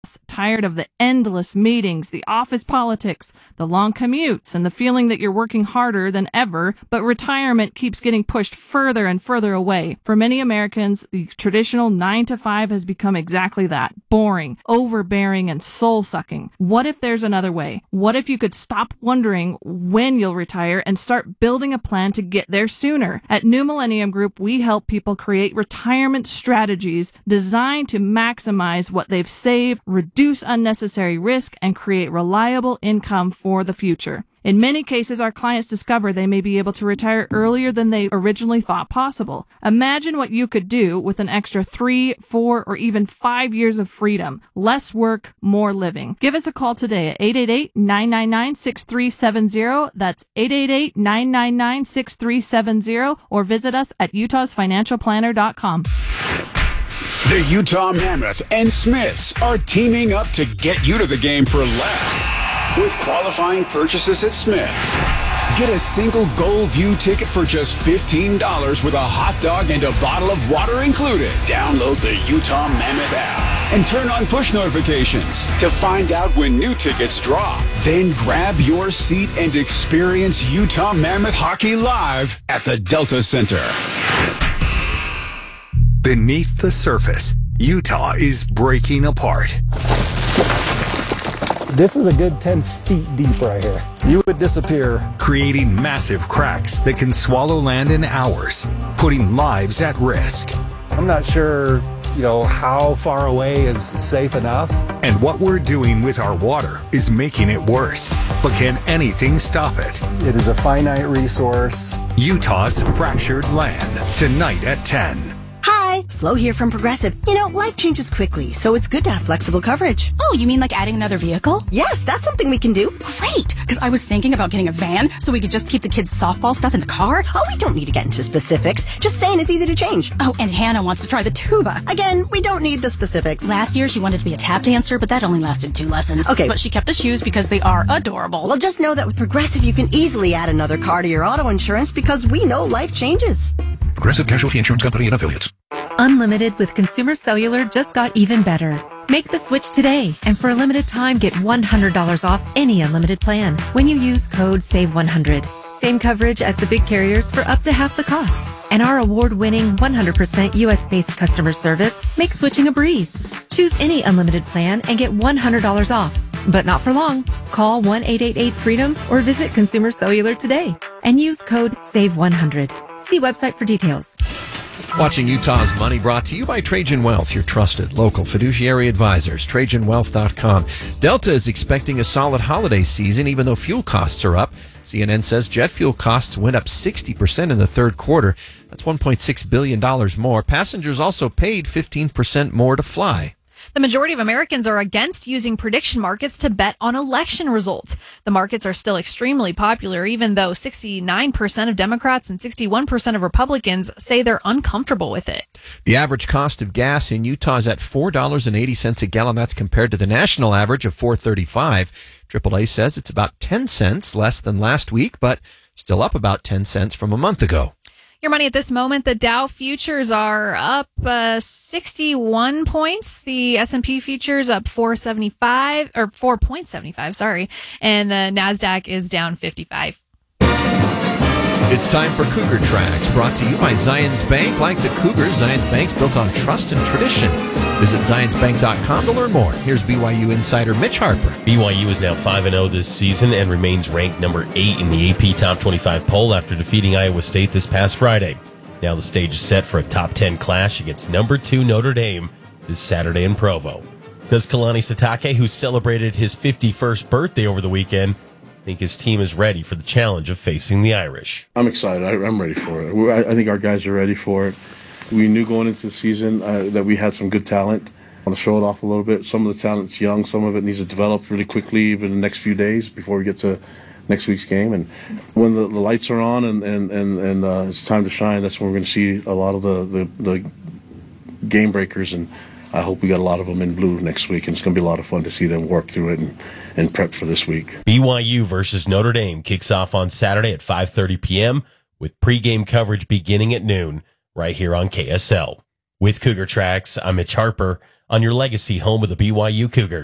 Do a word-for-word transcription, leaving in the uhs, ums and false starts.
Tired of the endless meetings, the office politics, the long commutes, and the feeling that you're working harder than ever, but retirement keeps getting pushed further and further away. For many Americans, the traditional nine to five has become exactly that. Boring, overbearing, and soul-sucking. What if there's another way? What if you could stop wondering when you'll retire and start building a plan to get there sooner? At New Millennium Group, we help people create retirement strategies designed to maximize what they've saved, reduce unnecessary risk, and create reliable income for the future. In many cases, our clients discover they may be able to retire earlier than they originally thought possible. Imagine what you could do with an extra three, four, or even five years of freedom. Less work, more living. Give us a call today at eight eight eight, nine nine nine, six three seven zero. That's eight eight eight, nine nine nine, six three seven zero, or visit us at utahs financial planner dot com. The Utah Mammoth and Smiths are teaming up to get you to the game for less. With qualifying purchases at Smiths, get a single Gold View ticket for just fifteen dollars with a hot dog and a bottle of water included. Download the Utah Mammoth app and turn on push notifications to find out when new tickets drop. Then grab your seat and experience Utah Mammoth hockey live at the Delta Center. Beneath the surface, Utah is breaking apart. This is a good ten feet deep right here. You would disappear. Creating massive cracks that can swallow land in hours, putting lives at risk. I'm not sure, you know, how far away is safe enough. And what we're doing with our water is making it worse. But can anything stop it? It is a finite resource. Utah's fractured land, tonight at ten. Hi, Flo here from Progressive. You know, life changes quickly, so it's good to have flexible coverage. Oh, you mean like adding another vehicle? Yes, that's something we can do. Great, because I was thinking about getting a van so we could just keep the kids' softball stuff in the car. Oh, we don't need to get into specifics. Just saying it's easy to change. Oh, and Hannah wants to try the tuba. Again, we don't need the specifics. Last year, she wanted to be a tap dancer, but that only lasted two lessons. Okay. But she kept the shoes because they are adorable. Well, just know that with Progressive, you can easily add another car to your auto insurance because we know life changes. Progressive Casualty Insurance Company and Affiliates. Unlimited with Consumer Cellular just got even better. Make the switch today, and for a limited time, get one hundred dollars off any unlimited plan when you use code save one hundred. Same coverage as the big carriers for up to half the cost. And our award-winning one hundred percent U S-based customer service makes switching a breeze. Choose any unlimited plan and get one hundred dollars off. But not for long. Call one eight eight eight freedom or visit Consumer Cellular today and use code save one hundred. See website for details. Watching Utah's Money, brought to you by Trajan Wealth, your trusted local fiduciary advisors, trajan wealth dot com. Delta is expecting a solid holiday season, even though fuel costs are up. C N N says jet fuel costs went up sixty percent in the third quarter. That's one point six billion dollars more. Passengers also paid fifteen percent more to fly. The majority of Americans are against using prediction markets to bet on election results. The markets are still extremely popular, even though sixty-nine percent of Democrats and sixty-one percent of Republicans say they're uncomfortable with it. The average cost of gas in Utah is at four dollars and eighty cents a gallon. That's compared to the national average of four dollars and thirty-five cents. triple A says it's about ten cents less than last week, but still up about ten cents from a month ago. Your money at this moment, the Dow futures are up uh, sixty-one points. The S and P futures up four seventy-five or four point seven five, sorry. And the NASDAQ is down fifty-five. It's time for Cougar Tracks, brought to you by Zions Bank. Like the Cougars, Zions Bank's built on trust and tradition. Visit zions bank dot com to learn more. Here's B Y U insider Mitch Harper. B Y U is now five and oh this season and remains ranked number eight in the A P Top twenty-five poll after defeating Iowa State this past Friday. Now the stage is set for a top ten clash against number two Notre Dame this Saturday in Provo. Does Kalani Sitake, who celebrated his fifty-first birthday over the weekend, think his team is ready for the challenge of facing the Irish? I'm excited. I, I'm ready for it. I, I think our guys are ready for it. We knew going into the season uh, that we had some good talent. I want to show it off a little bit. Some of the talent's young. Some of it needs to develop really quickly, even in the next few days before we get to next week's game. And when the, the lights are on and, and, and, and uh, it's time to shine, that's when we're going to see a lot of the, the, the game breakers. And I hope we got a lot of them in blue next week. And it's going to be a lot of fun to see them work through it and, and prep for this week. B Y U versus Notre Dame kicks off on Saturday at five thirty p.m. with pregame coverage beginning at noon right here on K S L. With Cougar Tracks, I'm Mitch Harper on your legacy home of the B Y U Cougars.